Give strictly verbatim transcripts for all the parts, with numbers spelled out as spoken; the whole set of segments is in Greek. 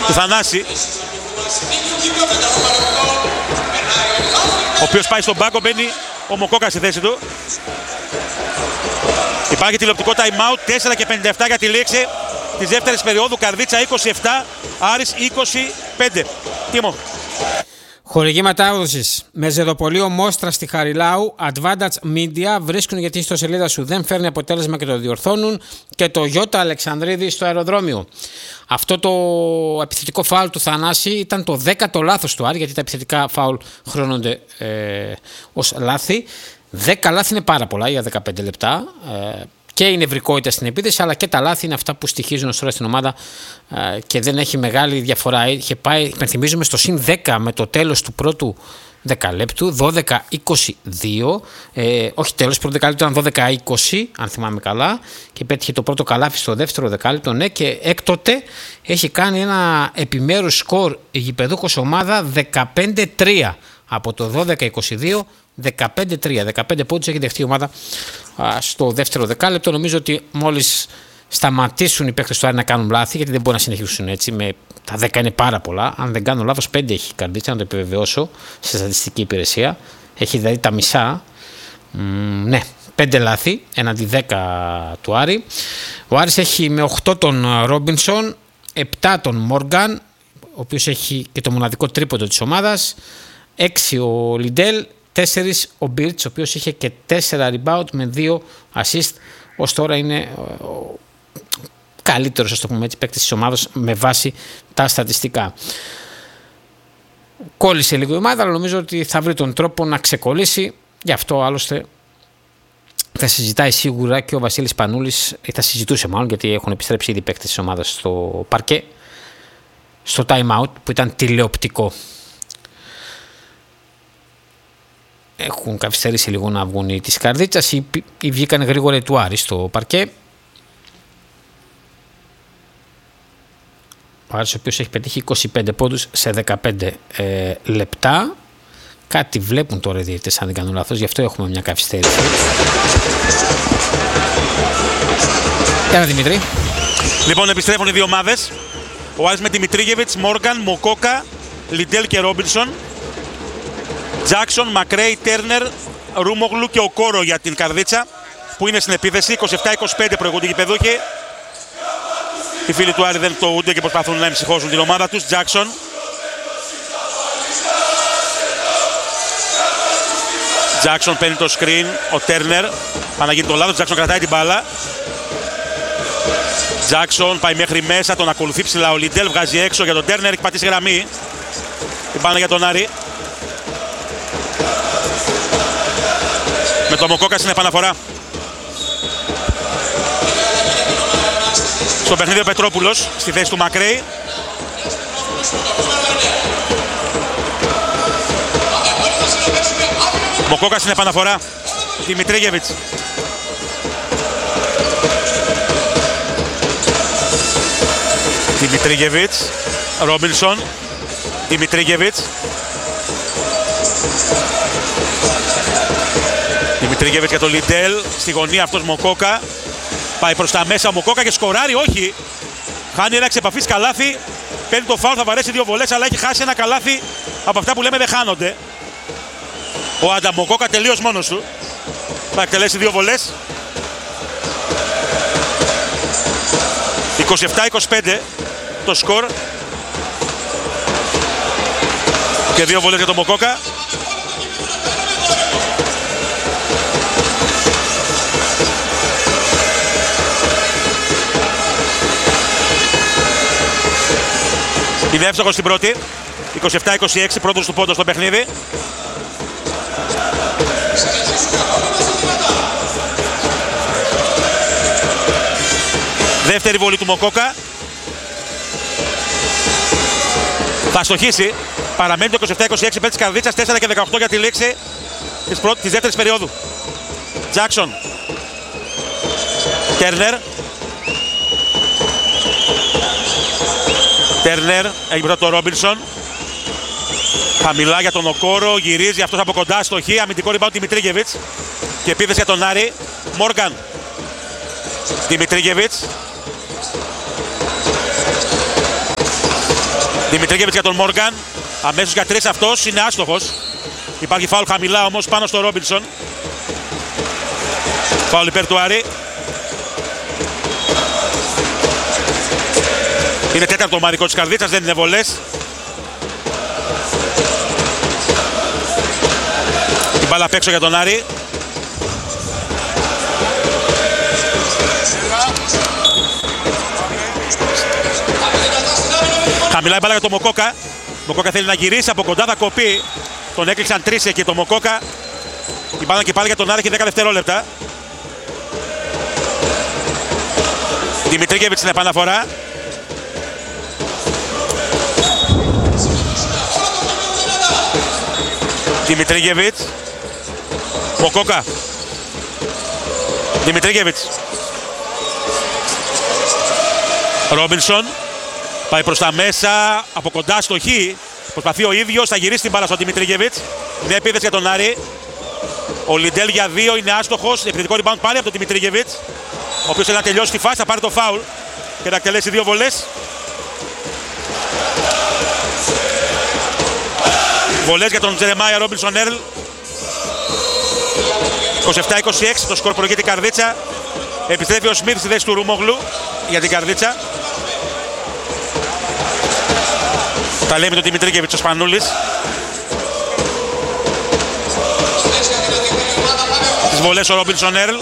του Θανάση, ο οποίος πάει στον πάγκο, μπαίνει ο Μοκόκα στη θέση του. Υπάρχει τηλεοπτικό time out, τέσσερα και πενήντα επτά για τη λήξη της δεύτερης περίοδου. Καρδίτσα είκοσι επτά, Άρης είκοσι πέντε. Τίμο. Χορηγή μετάδοσης με ζεδοπολείο Μόστρα στη Χαριλάου, Advantage Media, βρίσκουν γιατί η ιστοσελίδα σου δεν φέρνει αποτέλεσμα και το διορθώνουν, και το Γιώτα Αλεξανδρίδη στο αεροδρόμιο. Αυτό το επιθετικό φάουλ του Θανάση ήταν το δέκατο λάθος του Άρη, γιατί τα επιθετικά φάουλ χρώνονται ε, ως λάθη. δέκα λάθη είναι πάρα πολλά για δεκαπέντε λεπτά. Ε, και η νευρικότητα στην επίθεση, αλλά και τα λάθη είναι αυτά που στοιχίζουν ως τώρα στην ομάδα ε, και δεν έχει μεγάλη διαφορά. Είχε πάει, υπενθυμίζουμε, στο συν δέκα με το τέλος του πρώτου δεκαλέπτου, δώδεκα είκοσι δύο. Ε, όχι τέλος, πρώτο δεκάλεπτο ήταν δώδεκα είκοσι, αν θυμάμαι καλά, και πέτυχε το πρώτο καλάθι στο δεύτερο δεκάλεπτο. Ναι, και έκτοτε έχει κάνει ένα επιμέρους σκορ η γηπεδούχος ομάδα δεκαπέντε τρία. Από το δώδεκα είκοσι δύο, δεκαπέντε τρία. δεκαπέντε πόντους έχει δεχτεί η ομάδα α, στο δεύτερο δεκάλεπτο. Νομίζω ότι μόλις σταματήσουν οι παίκτες του Άρη να κάνουν λάθη, γιατί δεν μπορούν να συνεχίσουν έτσι. Με, τα δέκα είναι πάρα πολλά. Αν δεν κάνω λάθος, πέντε έχει η Καρδίτσα, να το επιβεβαιώσω σε στατιστική υπηρεσία. Έχει δηλαδή τα μισά. Μ, ναι, πέντε λάθη έναντι δέκα του Άρη. Ο Άρης έχει με οκτώ τον Ρόμπινσον, επτά τον Μόργαν, ο οποίος έχει και το μοναδικό τρίποντο της ομάδας, έξι ο Λιντέλ, τέσσερα ο Μπίρτς, ο οποίος είχε και τέσσερα rebound με δύο assist. Ως τώρα είναι ο καλύτερος, ας το πούμε έτσι, παίκτης της ομάδας με βάση τα στατιστικά. Κόλλησε λίγο η ομάδα, αλλά νομίζω ότι θα βρει τον τρόπο να ξεκολλήσει. Γι' αυτό άλλωστε θα συζητάει σίγουρα και ο Βασίλης Πανούλης, ή θα συζητούσε μάλλον, γιατί έχουν επιστρέψει ήδη παίκτες της ομάδας στο παρκέ, στο time out που ήταν τηλεοπτικό. Έχουν καθυστερήσει λίγο να βγουν οι της Καρδίτσας ή, ή βγήκαν γρήγορα του Άρη στο παρκέ. Ο Άρης, ο οποίος έχει πετύχει είκοσι πέντε πόντους σε δεκαπέντε ε, λεπτά. Κάτι βλέπουν τώρα οι διαιτητές, αν δεν κάνω λάθος, γι' αυτό έχουμε μια καθυστέρηση. Ένα Δημήτρη. Λοιπόν, επιστρέφουν οι δύο ομάδες. Ο Άρης με Δημητρίγεβιτς, Μόργαν, Μοκόκα, Λιντέλ και Ρόμπινσον. Τζάκσον, Μακρέι, Τέρνερ, Ρούμογλου και ο Κόρο για την Καρδίτσα, που είναι στην επίθεση. είκοσι επτά είκοσι πέντε προηγούνται οι γηπεδούχοι. Οι φίλοι του Άρη δεν πτωούνται και προσπαθούν να εμψυχώσουν την ομάδα τους. Τζάκσον. Τζάκσον παίρνει το screen. Ο Τέρνερ. Πάει να γίνει το λάθος. Τζάκσον κρατάει την μπάλα. Τζάκσον πάει μέχρι μέσα. Τον ακολουθεί ψηλά ο Λιντέλ. Βγάζει έξω για τον Τέρνερ. Έχει πατήσει γραμμή. Την μπάλα για τον Άρη. Με το Μοκόκα στην επαναφορά. Στο παιχνίδι ο Πετρόπουλος στη θέση του Μακρέι. Μοκόκα στην επαναφορά. Δημητρίγεβιτς. Δημητρίγεβιτς. Ρόμπινσον. Δημητρίγεβιτς. Δημητρίγεβιτς για το Λιντέλ. Στη γωνία αυτός Μοκόκα. Πάει προς τα μέσα ο Μοκόκα και σκοράρει. Όχι. Χάνει ένα εξ καλάθι. Παίρνει το φάουλ, θα βαρέσει δύο βολές, αλλά έχει χάσει ένα καλάθι από αυτά που λέμε δεν χάνονται. Ο Άντα Μοκόκα τελείως μόνος του. Θα εκτελέσει δύο βολές. είκοσι επτά είκοσι πέντε το σκορ. Και δύο βολές για τον Μοκόκα. Είναι εύστοχος στην πρώτη. είκοσι επτά είκοσι έξι, πρώτος του πόντος στο παιχνίδι. Δεύτερη βολή του Μοκόκα. Θα στοχίσει. Παραμένει το είκοσι επτά είκοσι έξι υπέρ της Καρδίτσας. τέσσερα και δεκαοκτώ για τη λήξη της, πρώτης, της δεύτερης περίοδου. Τζάκσον. Τέρνερ. Τέρνερ, έχει μπροστά τον Ρόμπινσον. Χαμηλά για τον Οκόρο, γυρίζει αυτός από κοντά στο χ. Αμυντικό rebound Δημητρίγεβιτς. Και επίθεση για τον Άρη. Μόργαν. Δημητρίγεβιτς. Δημητρίγεβιτς για τον Μόργαν. Αμέσως για τρεις αυτός, είναι άστοχος. Υπάρχει φάουλ χαμηλά όμως πάνω στο Ρόμπινσον. Φάουλ υπέρ του Άρη. Είναι τέταρτο ομαδικό της Καρδίτσας, δεν είναι βολές. Την μπάλα απ' έξω για τον Άρη. Χαμηλά η μπάλα για τον Μοκόκα. Μοκόκα θέλει να γυρίσει από κοντά, θα κοπεί. Τον έκλεισαν τρεις εκεί το Μοκόκα. Η μπάλα και πάλι για τον Άρη, έχει δέκα δευτερόλεπτα. Δημητρίγεβιτς στην επαναφορά. Δημητρίγεβιτς. Μοκόκα. Δημητρίγεβιτς. Ρόμπινσον. Πάει προς τα μέσα, από κοντά στο χ. Προσπαθεί ο ίδιος, θα γυρίσει την μπάλα στον Δημητρίγεβιτς. Είναι επίθεση για τον Άρη. Ο Λιντέλ για δύο, είναι άστοχος. Επιθετικό rebound πάλι από τον Δημητρίγεβιτς, ο οποίος θέλει να τελειώσει τη φάση, θα πάρει το φάουλ και να εκτελέσει δύο βολές. Βολές για τον Τζερεμάια Ρόμπινσον Έρλ. είκοσι επτά είκοσι έξι το σκορ προηγείται η Καρδίτσα. Επιστρέφει ο Σμιθ στη θέση του Ρούμογλου για την Καρδίτσα. Τα λέει με τον Δημητρίγεβιτς ο Σπανούλης. Τις βολές ο Ρόμπινσον Έρλ.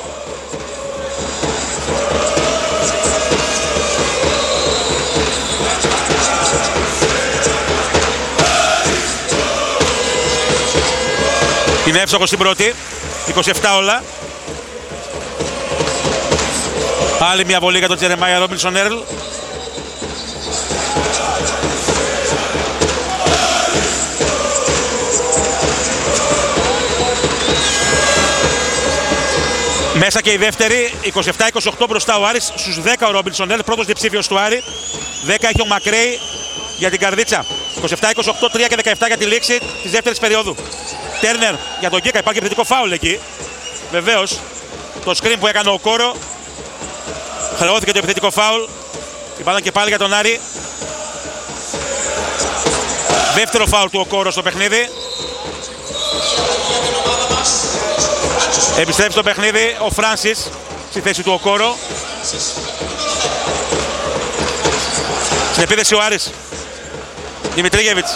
Είναι εύστοχος στην πρώτη. είκοσι επτά όλα. Άλλη μια βολή για τον Τζερεμάια Ρόμπινσον Έρλ. Μέσα και η δεύτερη, είκοσι επτά είκοσι οκτώ μπροστά ο Άρης, στους δέκα ο Ρόμπινσον Έρλ, πρώτος διψήφιος του Άρη. δέκα έχει ο Μακρέι για την Καρδίτσα. είκοσι επτά είκοσι οκτώ, τρία και δεκαεπτά για τη λήξη της δεύτερης περίοδου. Τέρνερ για τον Γκίκα, υπάρχει επιθετικό φάουλ εκεί. Βεβαίως, το screen που έκανε ο Κόρο. Χρεώθηκε το επιθετικό φάουλ. Υπάρχει και πάλι για τον Άρη. Δεύτερο φάουλ του ο Κόρο στο παιχνίδι. Επιστρέφει στο παιχνίδι ο Φράνσις στη θέση του ο Κόρο. Στην επίθεση ο Άρης. Δημητρίγεβιτς.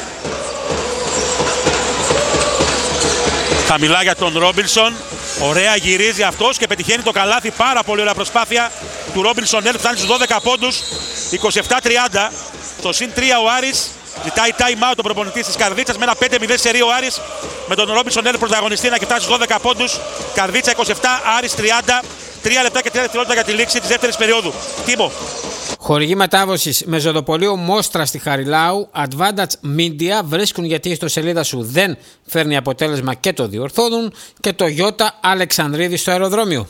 Χαμηλά για τον Ρόμπινσον. Ωραία γυρίζει αυτός και πετυχαίνει το καλάθι. Πάρα πολύ ωραία προσπάθεια του Ρόμπινσον Έρλ. Φτάνει στους δώδεκα πόντους. είκοσι επτά τριάντα. Στο συν τρία ο Άρης. Ζητάει time out ο προπονητής της Καρδίτσας με ένα πέντε μηδέν σερί ο Άρης. Με τον Ρόμπινσον Έρλ πρωταγωνιστή να κοιτάζει στους δώδεκα πόντους. Καρδίτσα είκοσι επτά, Άρης τριάντα. τρία λεπτά και τρία δευτερόλεπτα για τη λήξη της δεύτερης περίοδου. Τίμο. Χορηγή μετάδοσης με ζωδοπολείο Μόστρα στη Χαριλάου. Advantage Media βρίσκουν γιατί η ιστοσελίδα σου δεν φέρνει αποτέλεσμα και το διορθώνουν. Και το Γιώτα Αλεξανδρίδη στο αεροδρόμιο.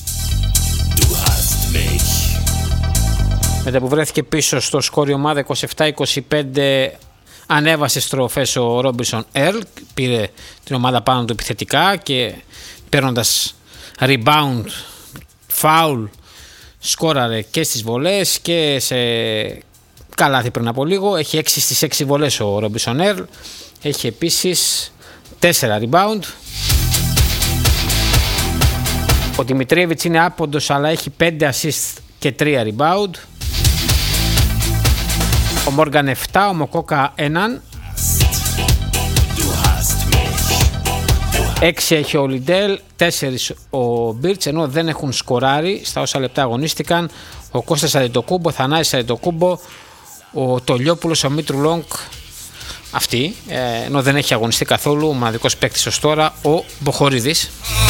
Μετά που βρέθηκε πίσω στο σκόρ η ομάδα είκοσι επτά είκοσι πέντε, ανέβασε στροφές ο Ρόμπινσον Έρλ, πήρε την ομάδα πάνω του επιθετικά και παίρνοντας rebound, foul, σκόραρε και στις βολές και σε καλάθι πριν από λίγο. Έχει έξι στις έξι βολές ο Ρόμπινσον Έρλ, έχει επίσης τέσσερα rebound. Ο Δημητρίγεβιτς είναι άποντος αλλά έχει πέντε assist και τρία rebound. Ο Μόργαν επτά, ο Μοκόκα ένα. έξι έχει ο Λιντέλ, τέσσερα ο Μπίρτς, ενώ δεν έχουν σκοράρει στα όσα λεπτά αγωνίστηκαν ο Κώστας Αντετοκούμπο, ο Θανάσης Αντετοκούμπο, ο Τολιόπουλος, ο Μήτρου Λόγκ. Αυτή, ενώ δεν έχει αγωνιστεί καθόλου ο μοναδικός παίκτης ως τώρα, ο Μποχορίδης.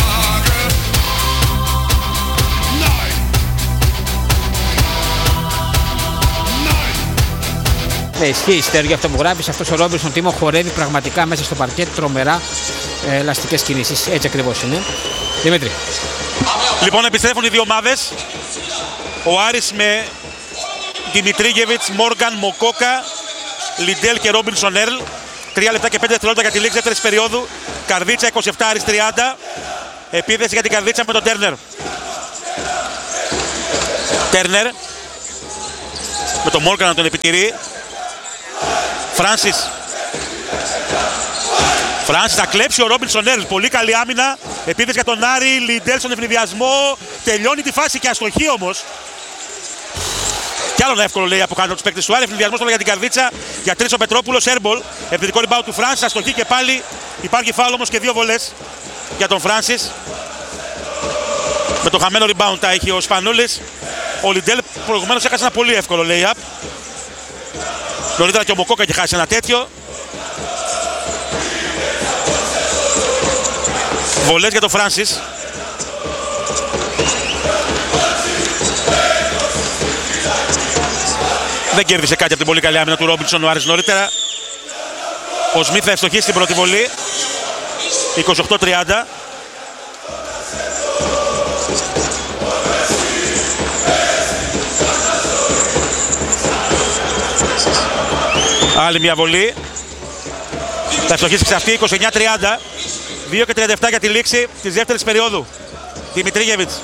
Ναι, ισχύει Στέργιο αυτό που γράφεις. Αυτός ο Ρόμπινσον Τίμο χορεύει πραγματικά μέσα στο παρκέτ, τρομερά ε, ελαστικές κινήσεις. Έτσι ακριβώς είναι. Δημήτρη. Λοιπόν, επιστρέφουν οι δύο ομάδες. Ο Άρης με Δημητρίγεβιτς, Μόργαν, Μοκόκα, Λιντέλ και Ρόμπινσον Έρλ. τρία λεπτά και πέντε δευτερόλεπτα για τη λήξη δεύτερης περίοδου. Καρδίτσα είκοσι επτά, Άρης τριάντα. Επίθεση για την Καρδίτσα με τον Τέρνερ. Τέρνερ με τον Μόργαν να τον επιτηρεί. Φράνσις. Φράνσις θα κλέψει ο Ρόμπινσον Έρλ. Πολύ καλή άμυνα. Επίθεση για τον Άρη. Λιντέλ στον ευνηδιασμό. Τελειώνει τη φάση και αστοχή όμως. Κι άλλο ένα εύκολο λέει από κάτω από τους παίκτες του Άρη. Ευνηδιασμός τώρα για την καρδίτσα. Για τρεις ο Πετρόπουλος. Έρμπολ. Επιθετικό rebound του Φράνσις. Αστοχή και πάλι. Υπάρχει φάουλ όμως και δύο βολές για τον Φράνσις. Με το χαμένο rebound τα έχει ο Σπανούλης. Ο Λιντέλ προηγουμένως έχασε ένα πολύ εύκολο lay-up. Νωρίτερα και ο Μοκόκα έχει χάσει ένα τέτοιο. Βολές για τον Φράνσις. Δεν κέρδισε κάτι από την πολύ καλή άμυνα του Ρόμπινσον ο Άρης νωρίτερα. Ο Σμιθ θα ευστοχίσει την πρώτη βολή. είκοσι οκτώ τριάντα. Άλλη μια βολή. Θα ευστοχίσει και αυτή είκοσι εννιά τριάντα. δύο και τριάντα επτά για τη λήξη της δεύτερης περίοδου. Δημητρίγεβιτς.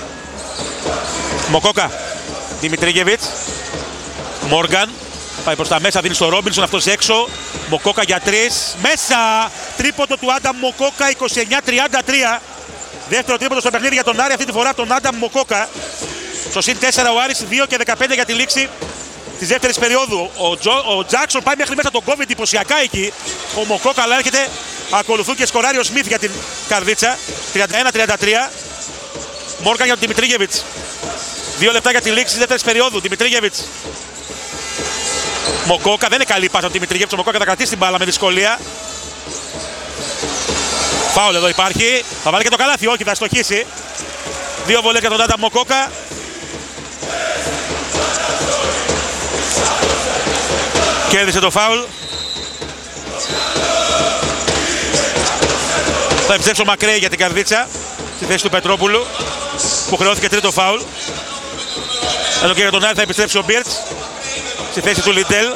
Μοκόκα. Δημητρίγεβιτς. Μόργαν. Πάει προς τα μέσα, δίνει στο Ρόμπινσον, αυτός έξω. Μοκόκα για τρεις. Μέσα! Τρίποντο του Άνταμ Μοκόκα, είκοσι εννιά τριάντα τρία. Δεύτερο τρίποντο στο παιχνίδι για τον Άρη, αυτή τη φορά τον Άνταμ Μοκόκα. Στο συν τέσσερα ο Άρης, δύο και δεκαπέντε για τη λήξη της δεύτερης περίοδου. Ο, Τζο, ο Τζάκσον πάει μέχρι μέσα τον κόβει εντυπωσιακά εκεί. Ο Μοκόκα αλλά έρχεται. Ακολουθούν και σκοράρει ο Σμιθ για την καρδίτσα. τριάντα ένα τριάντα τρία. Μόργαν για τον Δημητρίγεβιτς. Δύο λεπτά για τη λήξη της δεύτερης περίοδου. Δημητρίγεβιτς. Μοκόκα, δεν είναι καλή πάσα του Δημητρίγεβιτς. Ο Μοκόκα θα κρατήσει την μπάλα με δυσκολία. Φάουλ εδώ υπάρχει. Θα βάλει και το καλάθι. Όχι, θα στοχίσει. Δύο βολές για τον Άνταμ Μοκόκα. Κέρδισε το φάουλ. Θα επιστρέψει ο Μακρέι για την καρδίτσα στη θέση του Πετρόπουλου που χρεώθηκε τρίτο φάουλ. Εδώ και για τον Άρη θα επιστρέψει ο Μπίρτς στη θέση του Λιντέλ.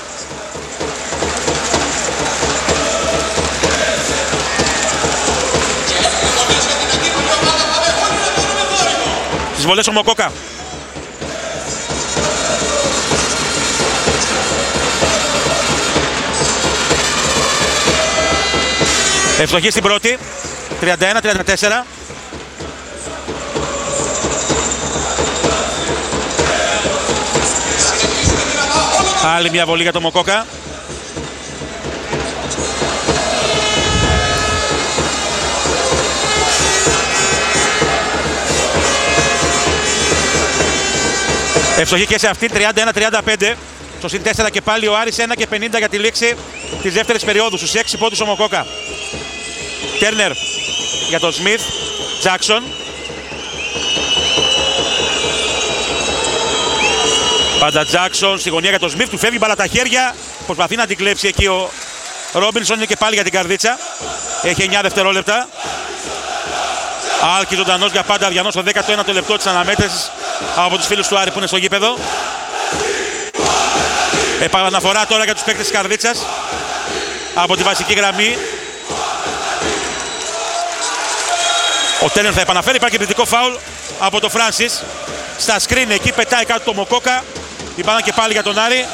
Στις βολές ο Μοκόκα. Ευστοχή στην πρώτη, τριάντα ένα τριάντα τέσσερα. Άλλη μια βολή για τον Μοκόκα. Ευστοχή και σε αυτή, τριάντα ένα τριάντα πέντε. Στο συν τέσσερα και πάλι ο Άρης, ένα και πενήντα για τη λήξη της δεύτερης περίοδου. Στους έξι πόντους ο Μοκόκα. Τέρνερ για τον Σμιθ. Τζάκσον. Πάντα Τζάκσον στη γωνία για τον Σμιθ. Του φεύγει μπάλα τα χέρια. Προσπαθεί να την κλέψει εκεί ο Ρόμπινσον. Είναι και πάλι για την καρδίτσα. Έχει εννιά δευτερόλεπτα. Άλκη ζωντανός για πάντα αδιανός στο δέκατο ένατο λεπτό της αναμέτρησης από τους φίλους του Άρη που είναι στο γήπεδο. Επαναφορά τώρα για τους παίκτες της καρδίτσας από τη βασική γραμμή. Ο Τένερ θα επαναφέρει, υπάρχει κριτικό φάουλ από το Φράνσις. Στα σκριν εκεί πετάει κάτω το Μοκόκα. Η μπάλα και πάλι για τον Άρη.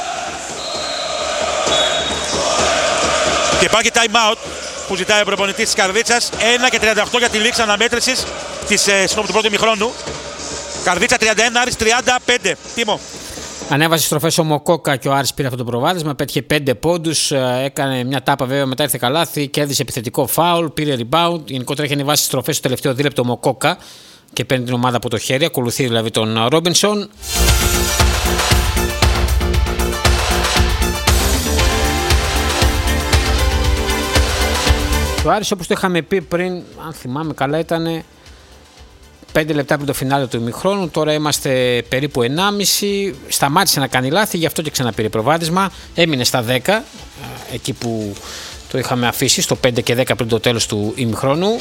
Και υπάρχει time out που ζητάει ο προπονητής της καρδίτσας. ένα και τριάντα οκτώ για τη λήξη αναμέτρησης της, ε, του πρώτου ημιχρόνου. Καρδίτσα τριάντα ένα, Άρης τριάντα πέντε. Τίμο. Ανέβασε στροφές ο Μοκόκα και ο Άρης πήρε αυτό το προβάδισμα. Πέτυχε πέντε πόντους. Έκανε μια τάπα βέβαια, μετά ήρθε καλάθι. Κέρδισε επιθετικό φάουλ. Πήρε rebound. Γενικότερα έχει ανεβάσει στροφές στο τελευταίο δίλεπτο ο Μοκόκα και παίρνει την ομάδα από το χέρι. Ακολουθεί δηλαδή τον Ρόμπινσον. Το Άρης, όπως το είχαμε πει πριν, αν θυμάμαι καλά, ήταν πέντε λεπτά πριν το φινάλε του ημιχρόνου. Τώρα είμαστε περίπου ενάμιση. Σταμάτησε να κάνει λάθη, γι' αυτό και ξαναπήρε προβάδισμα. Έμεινε στα δέκα, εκεί που το είχαμε αφήσει, στο πέντε και δέκα πριν το τέλος του ημιχρόνου.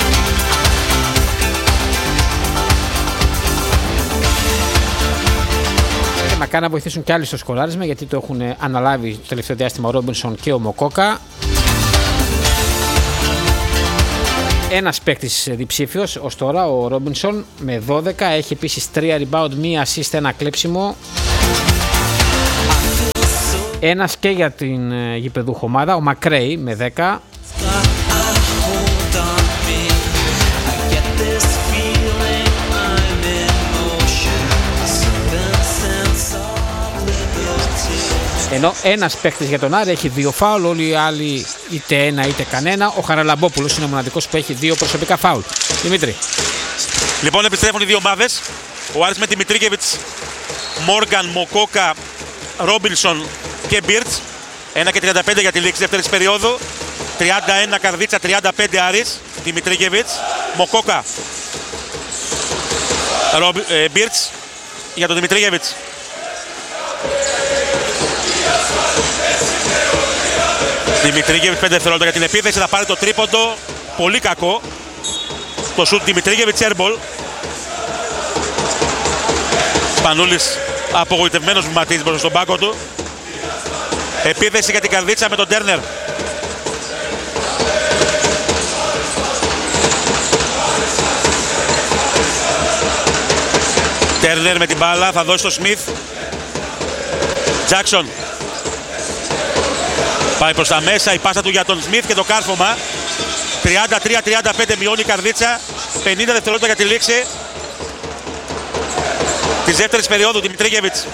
Και μακάρι να βοηθήσουν και άλλοι στο σκοράρισμα, γιατί το έχουν αναλάβει το τελευταίο διάστημα ο Ρόμπινσον και ο Μοκόκα. Ένας παίκτης διψήφιος ως τώρα, ο Ρόμπινσον, με δώδεκα. Έχει επίσης τρία rebound, μία assist, ένα κλέψιμο. Ένας και για την ε, γηπεδούχο ομάδα, ο Μακρέι με δέκα. Ενώ ένας παίκτης για τον Άρη έχει δύο φάουλ, όλοι οι άλλοι είτε ένα είτε κανένα. Ο Χαραλαμπόπουλος είναι ο μοναδικός που έχει δύο προσωπικά φάουλ. Δημήτρη. Λοιπόν, επιστρέφουν οι δύο ομάδες. Ο Άρης με Δημητρίγεβιτς, Μόργαν, Μοκόκα, Ρόμπινσον και Μπίρτς. ένα και τριάντα πέντε για τη λήξη δεύτερης περίοδου. τριάντα ένα Καρδίτσα, τριάντα πέντε Άρης. Δημητρίγεβιτς, Μοκόκα, ε, Μπίρτς για τον Δημητρίγεβιτς. Δημητρίγεβιτς πέντε δευτερόλεπτα για την επίθεση, θα πάρει το τρίποντο. Πολύ κακό. Το σουτ Δημητρίγεβιτς, airball. Σπανούλης απογοητευμένος βηματίζει μπροστά στον πάγκο του. Επίθεση για την Καρδίτσα με τον Τέρνερ. Τέρνερ με την μπάλα, θα δώσει στο Σμιθ. Τζάκσον. Πάει προς τα μέσα, η πάσα του για τον Σμιθ και το κάρφωμα. τριάντα τρία τριάντα πέντε μειώνει η Καρδίτσα. πενήντα δευτερόλεπτα για τη λήξη της δεύτερης περίοδου. Δημητρίγεβιτς.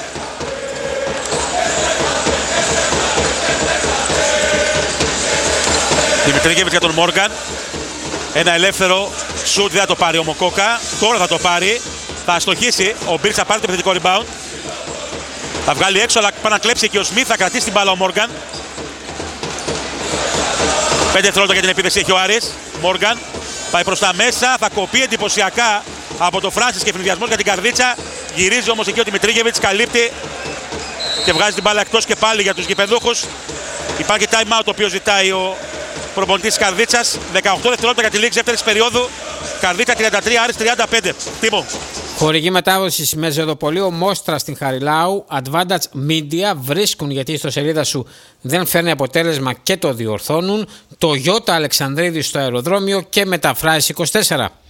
Δημητρίγεβιτς για τον Μόργαν. Ένα ελεύθερο σουτ, δεν θα το πάρει ο Μοκόκα. Τώρα θα το πάρει. Θα αστοχίσει. Ο Μπίρτς θα πάρει το επιθετικό rebound. Θα βγάλει έξω, αλλά πάει να κλέψει και ο Σμιθ. Θα κρατήσει την μπάλα ο Μόργαν. πέντε δευτερόλεπτα για την επίθεση έχει ο Άρης. Μόργαν πάει προς τα μέσα. Θα κοπεί εντυπωσιακά από το Φράνσις και ευνηδιασμός για την Καρδίτσα. Γυρίζει όμως εκεί ο Δημητρίγεβιτς, καλύπτει και βγάζει την μπάλα εκτός και πάλι για τους γηπεδούχους. Υπάρχει time out το οποίο ζητάει ο προπονητής της Καρδίτσας. δεκαοκτώ δευτερόλεπτα για τη λήξη δεύτερης περίοδου. Καρδίτσα τριάντα τρία, Άρης τριάντα πέντε. Τίμω. Χορηγή μετάδοσης με ζωδοπωλείο Μόστρα στην Χαριλάου. Advantage Media βρίσκουν γιατί στο σελίδα σου δεν φέρνει αποτέλεσμα και το διορθώνουν. Το Γιώτα Αλεξανδρίδη στο αεροδρόμιο και μεταφράσεις είκοσι τέσσερα.